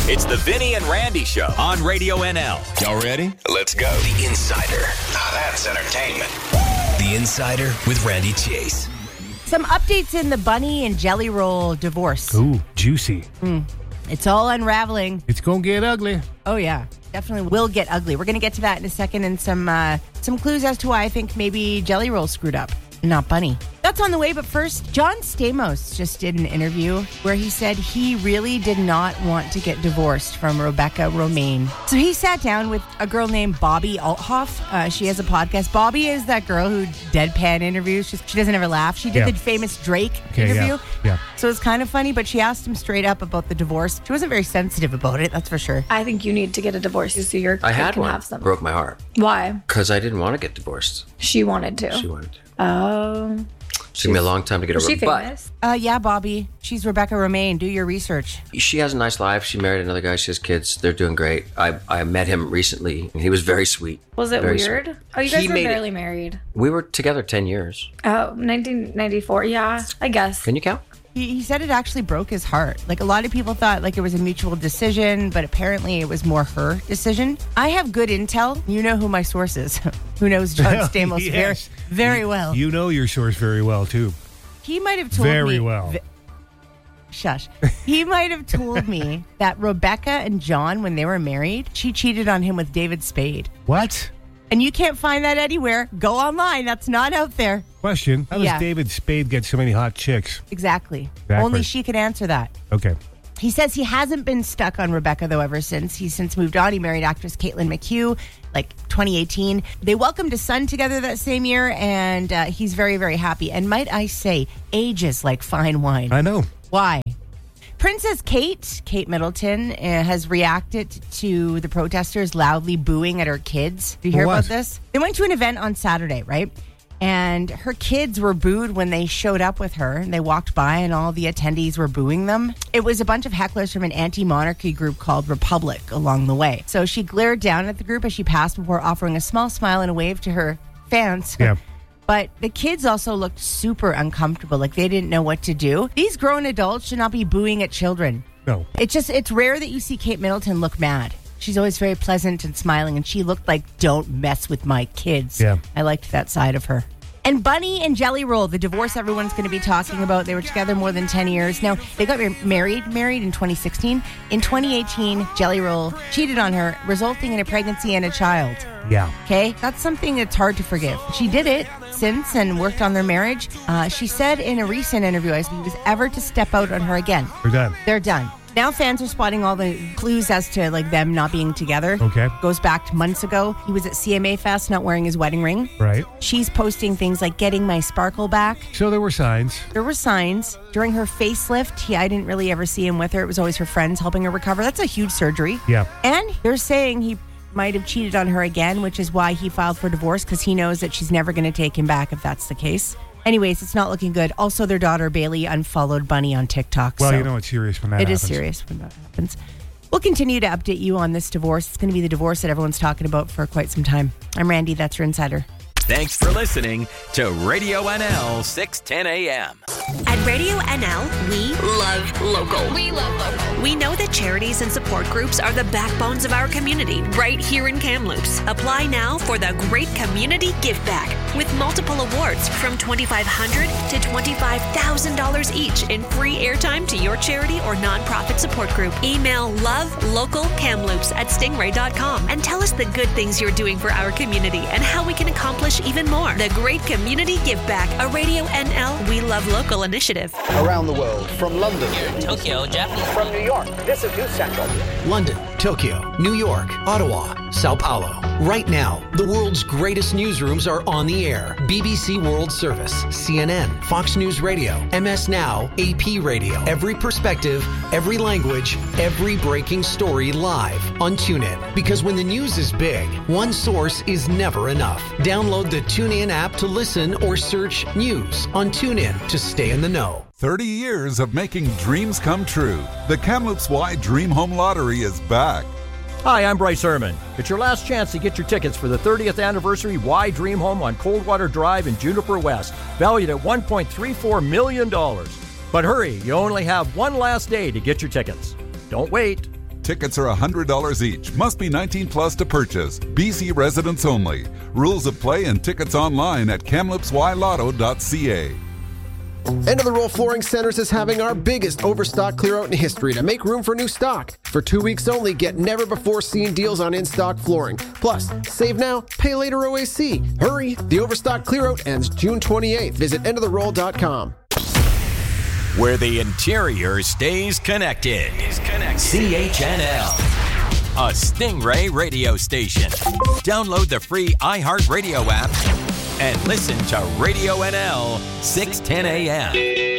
It's the Vinny and Randy Show on Radio NL. Y'all ready? Let's go. The Insider. Now that's entertainment. The Insider with Randy Chase. Some updates in the Bunny and Jelly Roll divorce. Ooh, juicy. It's all unraveling. It's going to get ugly. Oh, yeah. Definitely will get ugly. We're going to get to that in a second and some clues as to why I think maybe Jelly Roll screwed up, not Bunny. That's on the way, but first, John Stamos just did an interview where he said he really did not want to get divorced from Rebecca Romaine. So he sat down with a girl named Bobby Althoff. She has a podcast. Bobby is that girl who deadpan interviews. She doesn't ever laugh. She did the famous Drake interview. Yeah. So it's kind of funny, but she asked him straight up about the divorce. She wasn't very sensitive about it, that's for sure. I think you need to get a divorce so your kid I had can one. have some. Broke my heart. Why? Because I didn't want to get divorced. She wanted to. She wanted to. Oh. Took me a long time to get Is over she it. But famous? Yeah, Bobby. She's Rebecca Romaine. Do your research. she has a nice life. She married another guy. She has kids. They're doing great. I met him recently, and he was very sweet. Was it Very weird? sweet. Oh, you guys He were made it. barely married. We were together 10 years. Oh, 1994. Yeah, I guess. Can you count? He said it actually broke his heart. Like, a lot of people thought like it was a mutual decision, but apparently it was more her decision. I have good intel. You know who my source is. Who knows John Stamos Yes. very well. You know your source very well, too. He might have told me. Very well. Shush. He might have told me that Rebecca and John, when they were married, she cheated on him with David Spade. What? And you can't find that anywhere. Go online. That's not out there. Question. How does Yeah. David Spade get so many hot chicks? Exactly. Exactly. Only she could answer that. Okay. He says he hasn't been stuck on Rebecca, though, ever since. He's since moved on. He married actress Caitlin McHugh, like 2018. They welcomed a son together that same year, and he's very, very happy. And might I say, ages like fine wine. I know. Why? Princess Kate Middleton, has reacted to the protesters loudly booing at her kids. Do you hear What? about this? They went to an event on Saturday, right? And her kids were booed when they showed up with her. And they walked by and all the attendees were booing them. It was a bunch of hecklers from an anti-monarchy group called Republic along the way. So she glared down at the group as she passed before offering a small smile and a wave to her fans. Yeah. But the kids also looked super uncomfortable, like they didn't know what to do. These grown adults should not be booing at children. No. It's rare that you see Kate Middleton look mad. She's always very pleasant and smiling, and she looked like, don't mess with my kids. Yeah. I liked that side of her. And Bunny and Jelly Roll, the divorce everyone's going to be talking about. They were together more than 10 years. Now, they got married in 2016. In 2018, Jelly Roll cheated on her, resulting in a pregnancy and a child. Yeah. Okay? That's something that's hard to forgive. She did it since and worked on their marriage. She said in a recent interview, if he was ever to step out on her again, We're done. they're done. Now fans are spotting all the clues as to like them not being together. Okay. Goes back to months ago. He was at CMA Fest not wearing his wedding ring. Right. She's posting things like getting my sparkle back. So there were signs. There were signs. During her facelift, I didn't really ever see him with her. It was always her friends helping her recover. That's a huge surgery. Yeah. And they're saying he might have cheated on her again, which is why he filed for divorce, because he knows that she's never going to take him back if that's the case. Anyways, it's not looking good. Also, their daughter Bailey unfollowed Bunny on TikTok. Well, so you know it's serious when that it happens. is serious when that happens. We'll continue to update you on this divorce. It's going to be the divorce that everyone's talking about for quite some time. I'm Randy. That's your Insider. Thanks for listening to Radio NL 610 AM. At Radio NL, we love local. We love local. We know that charities and support groups are the backbones of our community right here in Kamloops. Apply now for the Great Community Give Back with multiple awards from $2,500 to $25,000 each in free airtime to your charity or nonprofit support group. Email lovelocalkamloops@stingray.com and tell us the good things you're doing for our community and how we can accomplish even more. The Great Community Give Back, a Radio NL We Love Local initiative. Around the world, from London, Tokyo, Japan. from New York, this is News Central. London, Tokyo, New York, Ottawa, Sao Paulo. Right now, the world's greatest newsrooms are on the air. BBC World Service, CNN, Fox News Radio, MS Now, AP Radio. Every perspective, every language, every breaking story live on TuneIn. Because when the news is big, one source is never enough. Download the TuneIn app to listen or search news on TuneIn to stay in the know. 30 years of making dreams come true. The Kamloops Y Dream Home Lottery is back. Hi, I'm Bryce Herman. It's your last chance to get your tickets for the 30th anniversary Y Dream Home on Coldwater Drive in Juniper West, valued at $1.34 million. But hurry, you only have one last day to get your tickets. Don't wait. Tickets are $100 each. Must be 19 plus to purchase. BC residents only. Rules of play and tickets online at kamloopsylotto.ca. End of the Roll Flooring Centers is having our biggest overstock clear out in history to make room for new stock. For 2 weeks only, get never before seen deals on in-stock flooring. Plus, save now, pay later OAC. Hurry! The overstock clear out ends June 28th. Visit endoftheroll.com. Where the interior stays connected. CHNL, a Stingray radio station. Download the free iHeartRadio app and listen to Radio NL 610 AM.